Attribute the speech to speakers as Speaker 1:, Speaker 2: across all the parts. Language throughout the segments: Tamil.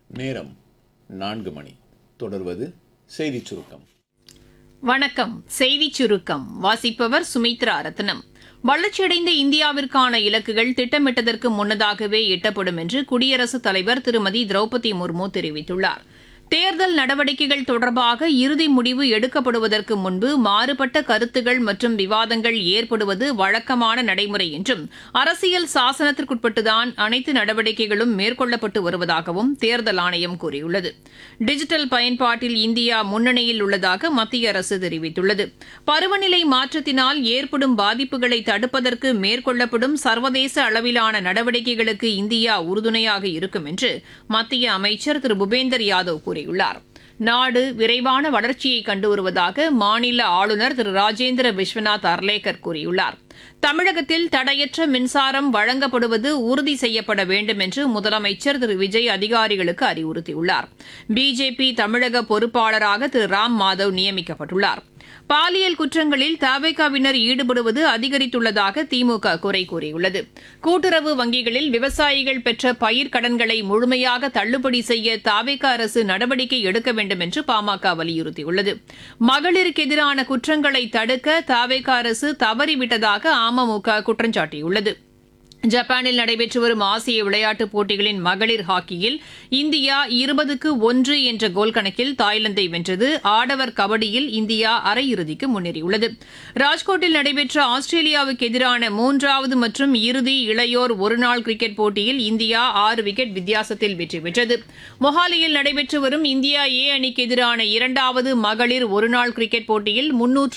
Speaker 1: நேரம் 4 மணி. தொடர்வது செய்திச் சுருக்கம்.
Speaker 2: வணக்கம். செய்திச் சுருக்கம் வாசிப்பவர் சுமித்ரா ரத்னம். வளர்ச்சியடைந்த இந்தியாவிற்கான இலக்குகள் திட்டமிட்டதற்கு முன்னதாகவே எட்டப்படும் என்று குடியரசுத் தலைவர் திருமதி திரௌபதி முர்மு தெரிவித்துள்ளார். தேர்தல் நடவடிக்கைகள் தொடர்பாக இறுதி முடிவு எடுக்கப்படுவதற்கு முன்பு மாறுபட்ட கருத்துகள் மற்றும் விவாதங்கள் ஏற்படுவது வழக்கமான நடைமுறை என்றும் அரசியல் சாசனத்திற்குட்பட்டுதான் அனைத்து நடவடிக்கைகளும் மேற்கொள்ளப்பட்டு வருவதாகவும் தேர்தல் ஆணையம் கூறியுள்ளது. டிஜிட்டல் பயன்பாட்டில் இந்தியா முன்னணியில் உள்ளதாக மத்திய அரசு தெரிவித்துள்ளது. பருவநிலை மாற்றத்தினால் ஏற்படும் பாதிப்புகளை தடுப்பதற்கு மேற்கொள்ளப்படும் சர்வதேச அளவிலான நடவடிக்கைகளுக்கு இந்தியா உறுதுணையாக இருக்கும் என்று மத்திய அமைச்சர் திரு பூபேந்தர் யாதவ் கூறியுள்ளார். நாடு விரைவான வளர்ச்சியை கண்டு வருவதாக மாநில ஆளுநர் திரு ராஜேந்திர விஸ்வநாத் அர்லேக்கர் கூறியுள்ளார். தமிழகத்தில் தடையற்ற மின்சாரம் வழங்கப்படுவது உறுதி செய்யப்பட வேண்டும் என்று முதலமைச்சர் திரு விஜய் அதிகாரிகளுக்கு அறிவுறுத்தியுள்ளார். பிஜேபி தமிழக பொறுப்பாளராக திரு ராம் மாதவ் நியமிக்கப்பட்டுள்ளார். பாலியல் குற்றங்களில் தவேகாவினர் ஈடுபடுவது அதிகரித்துள்ளதாக திமுக குறை கூறியுள்ளது. கூட்டுறவு வங்கிகளில் விவசாயிகள் பெற்ற பயிர்க்கடன்களை முழுமையாக தள்ளுபடி செய்ய தவேகா அரசு நடவடிக்கை எடுக்க வேண்டும் என்று பாமக வலியுறுத்தியுள்ளது. மகளிருக்கு எதிரான குற்றங்களை தடுக்க தவேகா அரசு தவறிவிட்டதாக அமமுக குற்றம் சாட்டியுள்ளது. ஜப்பானில் நடைபெற்று வரும் ஆசிய விளையாட்டுப் போட்டிகளின் மகளிர் ஹாக்கியில் இந்தியா 20-1 என்ற கோல் கணக்கில் தாய்லாந்தை வென்றது. ஆடவர் கபடியில் இந்தியா அரையிறுதிக்கு முன்னேறியுள்ளது. ராஜ்கோட்டில் நடைபெற்ற ஆஸ்திரேலியாவுக்கு எதிரான 3வது மற்றும் இறுதி இளையோர் ஒருநாள் கிரிக்கெட் போட்டியில் இந்தியா 6 விக்கெட் வித்தியாசத்தில் வெற்றி பெற்றது. மொஹாலியில் நடைபெற்று வரும் இந்தியா ஏ அணிக்கு எதிரான 2வது மகளிர் ஒருநாள் கிரிக்கெட் போட்டியில்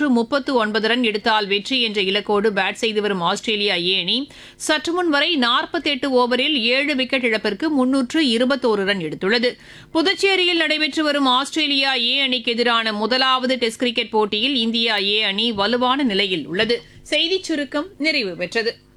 Speaker 2: 339 ரன் எடுத்தால் வெற்றி என்ற இலக்கோடு பேட் செய்து வரும் ஆஸ்திரேலியா ஏ அணி சற்று முன் வரை 48 ஓவரில் 7 விக்கெட் இழப்பிற்கு 321 ரன் எடுத்துள்ளது. புதுச்சேரியில் நடைபெற்று வரும் ஆஸ்திரேலியா ஏ அணிக்கு எதிரான முதலாவது டெஸ்ட் கிரிக்கெட் போட்டியில் இந்தியா ஏ அணி வலுவான நிலையில் உள்ளது. செய்திச் சுருக்கம் நிறைவு பெற்றது.